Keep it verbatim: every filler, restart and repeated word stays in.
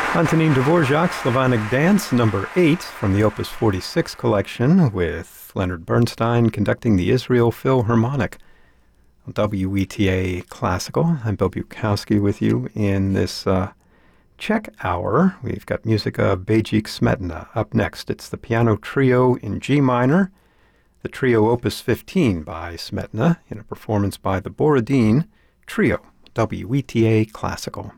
Antonin Dvorak's Slavonic Dance, number eight, from the Opus forty-six collection, with Leonard Bernstein conducting the Israel Philharmonic. W E T A Classical. I'm Bill Bukowski with you in this uh, Czech hour. We've got Musica Bejik Smetana up next. It's the piano trio in G minor, the trio Opus fifteen by Smetana, in a performance by the Borodin Trio, W E T A Classical.